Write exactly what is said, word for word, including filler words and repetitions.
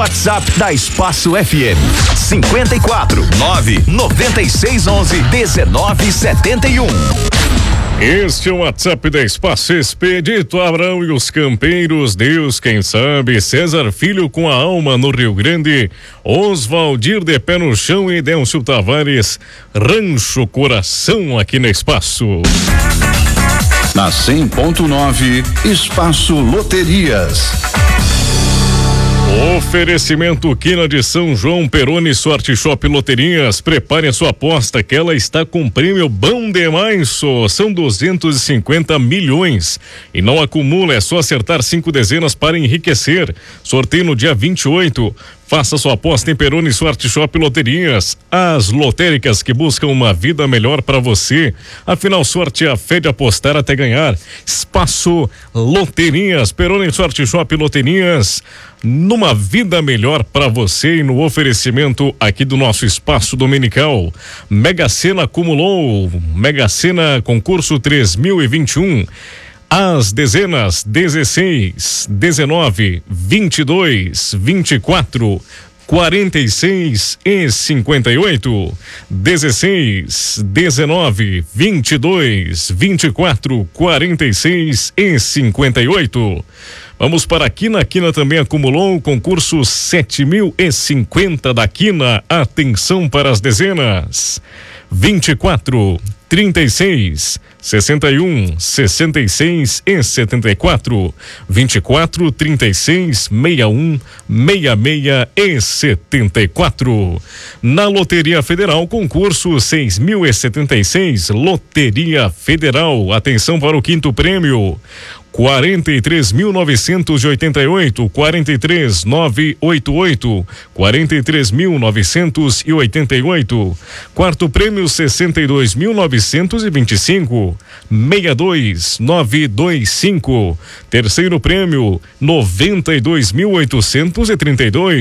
WhatsApp da Espaço F M. cinquenta e quatro, nove, noventa e seis, onze, dezenove, setenta e um. Este é o WhatsApp da Espaço Expedito Abrão e os campeiros, Deus quem sabe, César Filho com a alma no Rio Grande, Oswaldir de pé no chão e Delcio Tavares, Rancho Coração aqui na Espaço. Na cem ponto nove, Espaço Loterias. Oferecimento Quina de São João, Peroni, Sorte Shop Loterias. Prepare a sua aposta que ela está com prêmio bom demais, só. São duzentos e cinquenta milhões e não acumula, é só acertar cinco dezenas para enriquecer. Sorteio no dia vinte e oito. Faça sua aposta em Peroni Sorte Shop Loterias, as lotéricas que buscam uma vida melhor para você. Afinal, sorte é a fé de apostar até ganhar. Espaço Loterias, Peroni Sorte Shop Loterias, numa vida melhor para você e no oferecimento aqui do nosso Espaço Dominical. Mega Sena acumulou, Mega Sena concurso três mil e vinte e um. As dezenas dezesseis, dezenove, vinte e dois, vinte e quatro, quarenta e seis e cinquenta e oito. dezesseis, dezenove, vinte e dois, vinte e quatro, quarenta e seis e cinquenta e oito. Vamos para a Quina. A Quina também acumulou o concurso sete mil e cinquenta da Quina. Atenção para as dezenas: vinte e quatro, trinta e seis, sessenta e um, sessenta e seis e setenta e quatro, vinte e quatro, trinta e seis, sessenta e um, sessenta e seis e setenta e quatro. Na Loteria Federal, concurso seis mil e setenta e seis, Loteria Federal. Atenção para o quinto prêmio: quarenta e três mil novecentos e oitenta e oito, quarenta e três mil novecentos e oitenta e oito, quarenta e três mil novecentos e oitenta e oito. Quarto prêmio: sessenta e dois mil novecentos e vinte e cinco, sessenta e dois mil novecentos e vinte e cinco. Terceiro prêmio: noventa e dois mil oitocentos e trinta e dois.